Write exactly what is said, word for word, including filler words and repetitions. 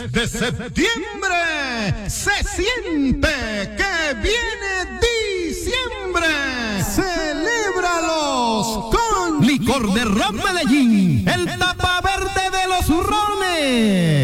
de septiembre se siente que viene diciembre. Celébralos con Licor de Ron Medellín, el tapa